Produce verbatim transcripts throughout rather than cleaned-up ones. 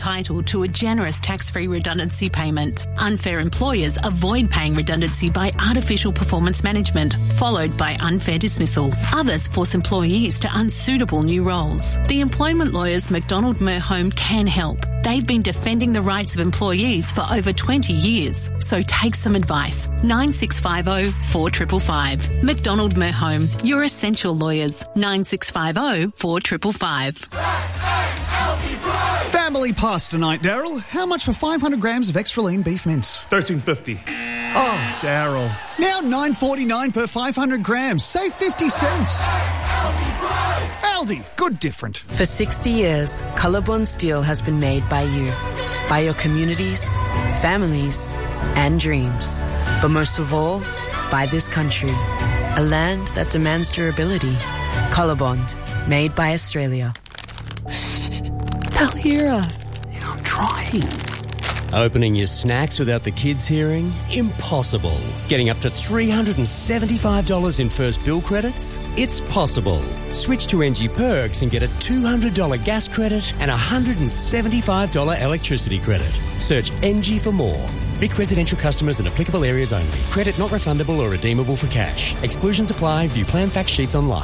entitled to a generous tax-free redundancy payment. Unfair employers avoid paying redundancy by artificial performance management, followed by unfair dismissal. Others force employees to unsuitable new roles. The employment lawyers McDonald Merhome can help. They've been defending the rights of employees for over twenty years. So take some advice. nine six five zero, four five five five. McDonald Merhome, your essential lawyers. nine six five zero, four five five five. Family pasta night, Daryl. How much for five hundred grams of extra lean beef mince? thirteen fifty. Oh, Daryl. Now nine forty-nine per five hundred grams. Save fifty cents. Aldi, good different. For sixty years, Colorbond Steel has been made by you, by your communities, families, and dreams. But most of all, by this country, a land that demands durability. Colorbond, made by Australia. They'll hear us. Yeah, I'm trying. Opening your snacks without the kids hearing? Impossible. Getting up to three hundred seventy-five dollars in first bill credits? It's possible. Switch to N G Perks and get a two hundred dollars gas credit and a one hundred seventy-five dollars electricity credit. Search N G for more. Vic residential customers in applicable areas only. Credit not refundable or redeemable for cash. Exclusions apply. View plan fact sheets online.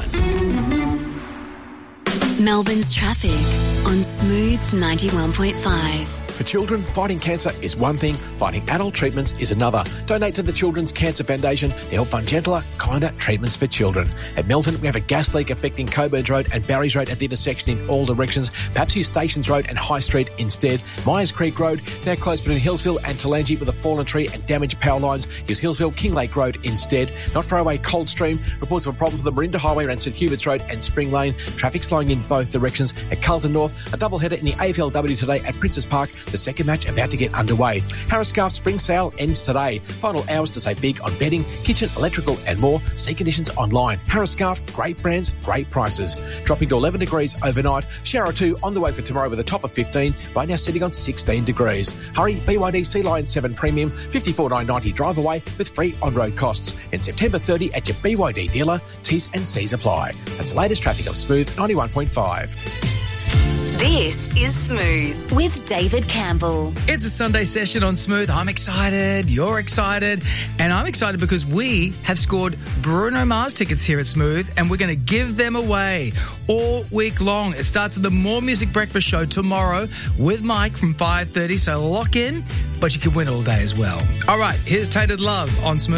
Melbourne's traffic on Smooth ninety-one point five. For children, fighting cancer is one thing, fighting adult treatments is another. Donate to the Children's Cancer Foundation to help fund gentler, kinder treatments for children. At Melton, we have a gas leak affecting Coburns Road and Barry's Road at the intersection in all directions. Perhaps use Stations Road and High Street instead. Myers Creek Road, now closed between Hillsville and Talangi with a fallen tree and damaged power lines. Use Hillsville King Lake Road instead. Not far away, Coldstream. Reports of a problem for the Marinda Highway around St Hubert's Road and Spring Lane. Traffic slowing in both directions. At Carlton North, a double header in the A F L W today at Princes Park. The second match about to get underway. Harris Scarf Spring Sale ends today. Final hours to save big on bedding, kitchen, electrical and more. See conditions online. Harris Scarf, great brands, great prices. Dropping to eleven degrees overnight. Shower or two on the way for tomorrow with a top of fifteen. Right now sitting on sixteen degrees. Hurry, B Y D Sea Lion seven Premium, fifty-four nine ninety drive away with free on-road costs. And September thirtieth at your B Y D dealer. T's and C's apply. That's the latest traffic of Smooth ninety-one point five. This is Smooth with David Campbell. It's a Sunday session on Smooth. I'm excited, you're excited, and I'm excited because we have scored Bruno Mars tickets here at Smooth and we're going to give them away all week long. It starts at the More Music Breakfast Show tomorrow with Mike from five thirty, so lock in, but you can win all day as well. All right, here's Tainted Love on Smooth.